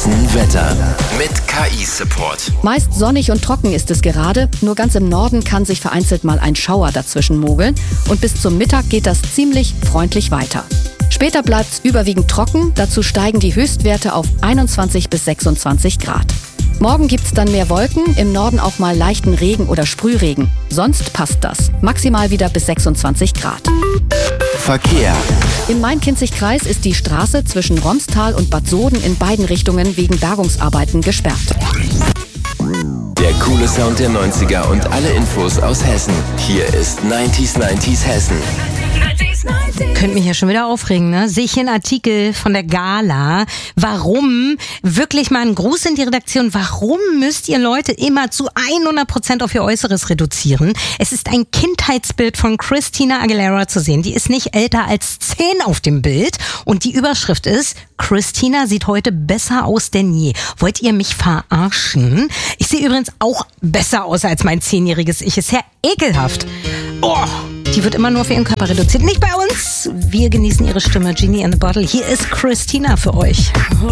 Hessen Wetter mit KI-Support. Meist sonnig und trocken ist es gerade, nur ganz im Norden kann sich vereinzelt mal ein Schauer dazwischen mogeln und bis zum Mittag geht das ziemlich freundlich weiter. Später bleibt es überwiegend trocken, dazu steigen die Höchstwerte auf 21 bis 26 Grad. Morgen gibt's dann mehr Wolken, im Norden auch mal leichten Regen oder Sprühregen. Sonst passt das. Maximal wieder bis 26 Grad. Verkehr. Im Main-Kinzig-Kreis ist die Straße zwischen Romstal und Bad Soden in beiden Richtungen wegen Bergungsarbeiten gesperrt. Der coole Sound der 90er und alle Infos aus Hessen. Hier ist 90s Hessen. Könnt mich ja schon wieder aufregen, ne? Sehe ich hier einen Artikel von der Gala. Warum? Wirklich mal ein Gruß in die Redaktion. Warum müsst ihr Leute immer zu 100% auf ihr Äußeres reduzieren? Es ist ein Kindheitsbild von Christina Aguilera zu sehen. Die ist nicht älter als 10 auf dem Bild. Und die Überschrift ist: Christina sieht heute besser aus denn je. Wollt ihr mich verarschen? Ich sehe übrigens auch besser aus als mein 10-jähriges Ich. Ist ja ekelhaft. Oh, die wird immer nur auf ihren Körper reduziert. Nicht bei uns. Wir genießen ihre Stimme. Genie in the Bottle. Hier ist Christina für euch.